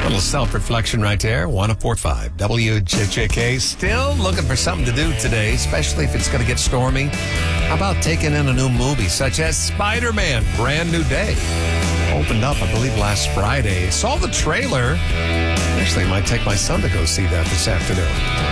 Little self-reflection right there. 104.5 WJJK. Still looking for something to do today, especially if it's going to get stormy. How about taking in a new movie, such as Spider-Man, Brand New Day? Opened up, I believe, last Friday. Saw the trailer. Actually, might take my son to go see that this afternoon.